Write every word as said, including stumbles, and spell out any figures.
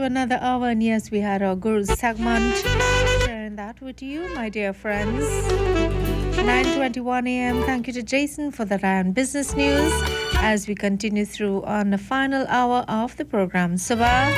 another hour, and yes, we had our Guru segment. Sharing that with you, my dear friends. nine twenty-one a m. Thank you to Jason for the Ryan Business News as we continue through on the final hour of the program. Sabah.